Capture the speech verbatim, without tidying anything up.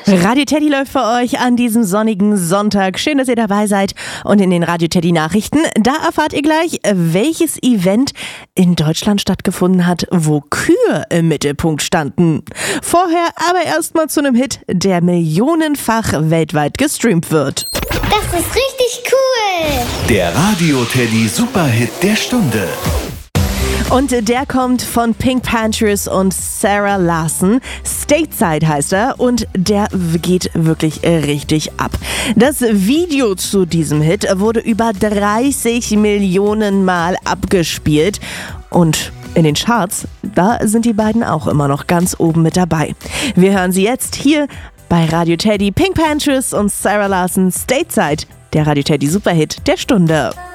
Radio Teddy läuft für euch an diesem sonnigen Sonntag. Schön, dass ihr dabei seid. Und in den Radio Teddy Nachrichten, da erfahrt ihr gleich, welches Event in Deutschland stattgefunden hat, wo Kühe im Mittelpunkt standen. Vorher aber erstmal zu einem Hit, der millionenfach weltweit gestreamt wird. Das ist richtig cool! Der Radio Teddy Superhit der Stunde. Und der kommt von Pink Panthers und Sarah Larson. Stateside heißt er und der geht wirklich richtig ab. Das Video zu diesem Hit wurde über dreißig Millionen Mal abgespielt und in den Charts, da sind die beiden auch immer noch ganz oben mit dabei. Wir hören sie jetzt hier bei Radio Teddy, Pink Panthers und Sarah Larson, Stateside, der Radio Teddy Superhit der Stunde.